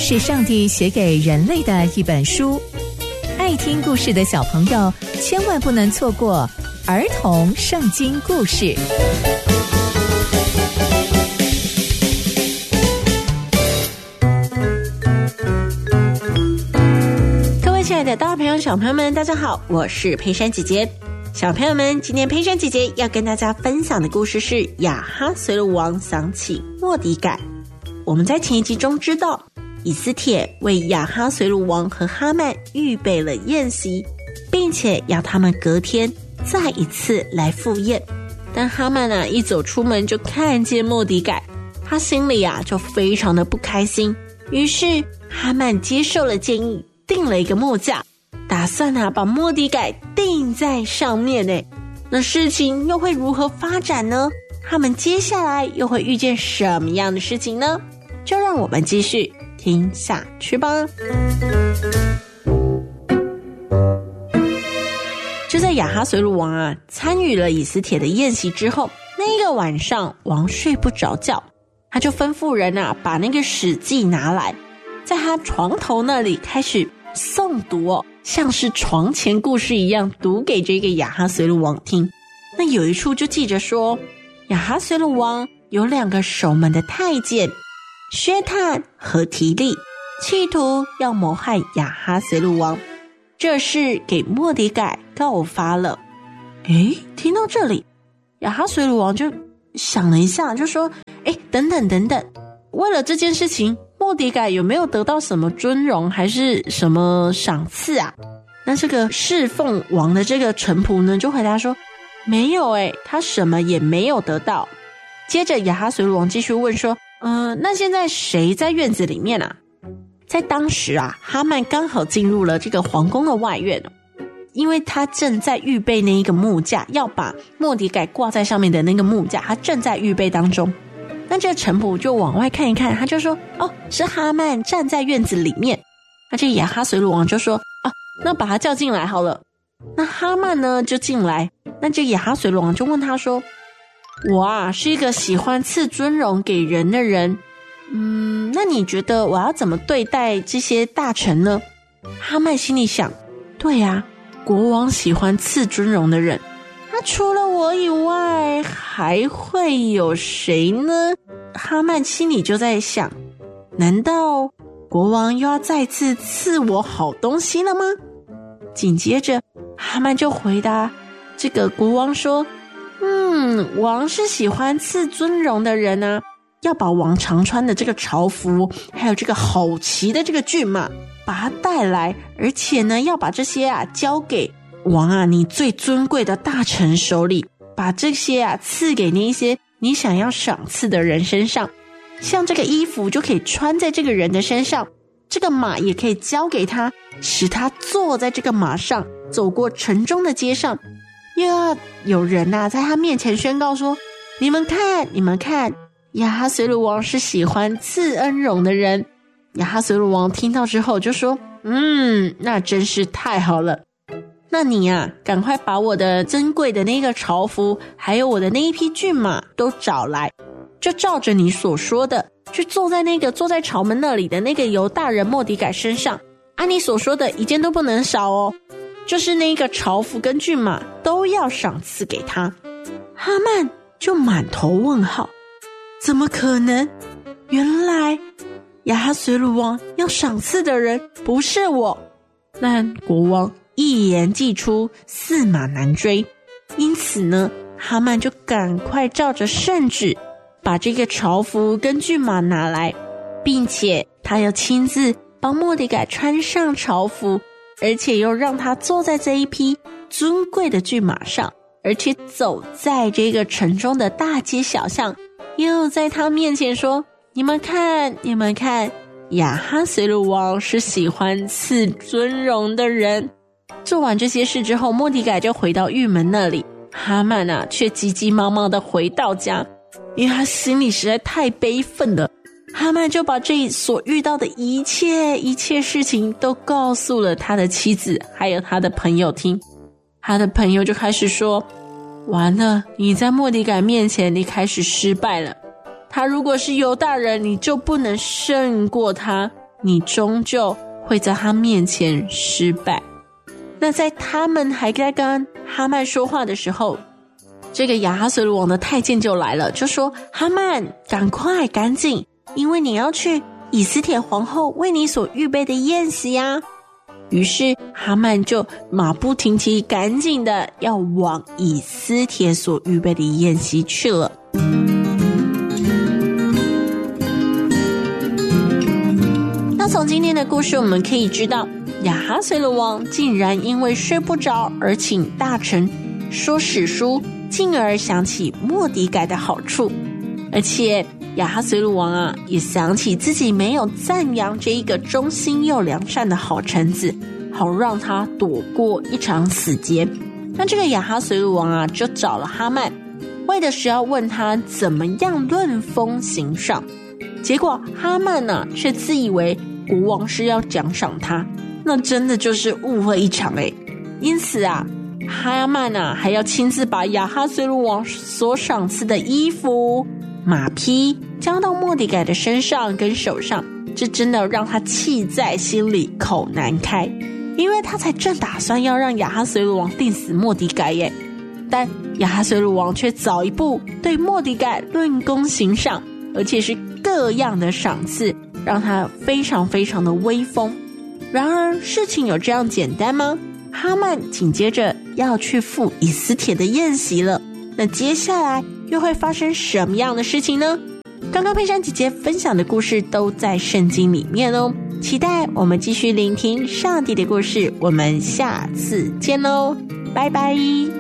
是上帝写给人类的一本书，爱听故事的小朋友千万不能错过儿童圣经故事。 各位亲爱的大朋友小朋友们，大家好，我是佩珊姐姐。小朋友们，今天佩珊姐姐要跟大家分享的故事是亚哈随鲁王想起末底改。我们在前一集中知道，以斯帖为亚哈随鲁王和哈曼预备了宴席，并且要他们隔天再一次来赴宴。但哈曼一走出门就看见末底改，他心里就非常的不开心。于是哈曼接受了建议，定了一个木架，打算把末底改钉在上面。那事情又会如何发展呢？他们接下来又会遇见什么样的事情呢？就让我们继续听下去吧。就在亚哈随鲁王参与了以斯帖的宴席之后，那个晚上王睡不着觉，他就吩咐人把那个史记拿来，在他床头那里开始诵读像是床前故事一样读给这个亚哈随鲁王听。那有一处就记着说，亚哈随鲁王有2个守门的太监薛探和提利，企图要谋害亚哈随鲁王，这事给末底改告发了。听到这里，亚哈随鲁王就想了一下，就说等等，为了这件事情，末底改有没有得到什么尊荣还是什么赏赐啊？那这个侍奉王的这个臣仆呢，就回答说没有他什么也没有得到。接着亚哈随鲁王继续问说那现在谁在院子里面啊？在当时哈曼刚好进入了这个皇宫的外院，因为他正在预备那一个木架，要把末底改挂在上面的那个木架，他正在预备当中。那这个臣仆就往外看一看，他就说是哈曼站在院子里面。那这亚哈随鲁王就说那把他叫进来好了。那哈曼呢就进来，那这亚哈随鲁王就问他说，我是一个喜欢赐尊荣给人的人，那你觉得我要怎么对待这些大臣呢？哈曼心里想，对国王喜欢赐尊荣的人，那除了我以外还会有谁呢？哈曼心里就在想，难道国王又要再次赐我好东西了吗？紧接着哈曼就回答这个国王说，王是喜欢赐尊荣的人要把王常穿的这个朝服，还有这个好骑的这个骏马，把它带来，而且呢，要把这些交给王你最尊贵的大臣手里，把这些赐给那些你想要赏赐的人身上。像这个衣服就可以穿在这个人的身上，这个马也可以交给他，使他坐在这个马上，走过城中的街上。又要有人在他面前宣告说，你们看，亚哈随鲁王是喜欢赐恩荣的人。亚哈随鲁王听到之后就说，那真是太好了。那你赶快把我的珍贵的那个朝服，还有我的那一匹骏马都找来，就照着你所说的，去坐在朝门那里的那个犹大人末底改身上，按你所说的一件都不能少就是那个朝服跟骏马都要赏赐给他。哈曼就满头问号，怎么可能？原来亚哈随鲁王要赏赐的人不是我。那国王一言既出，驷马难追，因此呢，哈曼就赶快照着圣旨把这个朝服跟骏马拿来，并且他要亲自帮末底改穿上朝服，而且又让他坐在这一匹尊贵的骏马上，而且走在这个城中的大街小巷，又在他面前说，你们看，亚哈随鲁王是喜欢赐尊荣的人。做完这些事之后，末底改就回到狱门那里，哈曼却急急忙忙的回到家，因为他心里实在太悲愤了。哈曼就把这所遇到的一切事情都告诉了他的妻子还有他的朋友听。他的朋友就开始说，完了，你在末底改面前你开始失败了，他如果是犹大人，你就不能胜过他， 你终究会在他面前失败。那在他们还在跟哈曼说话的时候，这个亚哈随鲁王的太监就来了，就说哈曼赶快赶紧，因为你要去以斯帖皇后为你所预备的宴席啊。于是哈曼就马不停蹄赶紧的要往以斯帖所预备的宴席去了。那从今天的故事我们可以知道，亚哈随鲁王竟然因为睡不着而请大臣说史书，进而想起末底改的好处。而且亚哈随鲁王啊，也想起自己没有赞扬这一个忠心又良善的好臣子，好让他躲过一场死劫。那这个亚哈随鲁王啊，就找了哈曼，为的是要问他怎么样论封行赏。结果哈曼呢，却自以为国王是要奖赏他，那真的就是误会一场诶。因此啊，哈曼啊还要亲自把亚哈随鲁王所赏赐的衣服、马匹交到末底改的身上跟手上，这真的让他气在心里，口难开。因为他才正打算要让亚哈随鲁王定死末底改耶，但亚哈随鲁王却早一步对末底改论功行赏，而且是各样的赏赐，让他非常非常的威风。然而事情有这样简单吗？哈曼紧接着要去赴以斯帖的宴席了，那接下来又会发生什么样的事情呢？刚刚佩珊姐姐分享的故事都在圣经里面哦，期待我们继续聆听上帝的故事，我们下次见喽，拜拜。